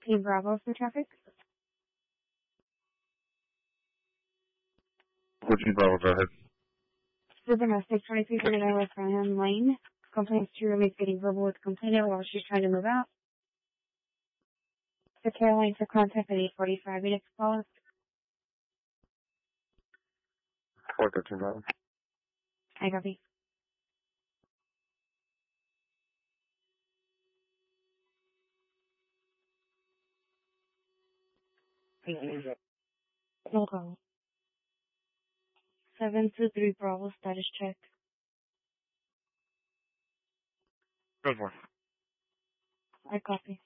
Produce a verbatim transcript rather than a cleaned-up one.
fourteen Bravo for traffic. fourteen Bravo, go ahead. The domestic twenty-three thirty-nine West Graham Lane. Complaints to roommates getting verbal with complainant while she's trying to move out. The Caroline for contact at eight forty-five minutes call. four thirteen Bravo. I copy. No problem. seven two three Bravo status check. Good one. I copy.